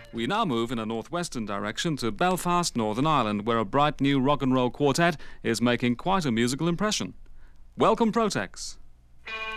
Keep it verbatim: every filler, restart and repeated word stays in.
We now move in a northwestern direction to Belfast, Northern Ireland, where a bright new rock and roll quartet is making quite a musical impression. Welcome, Protex.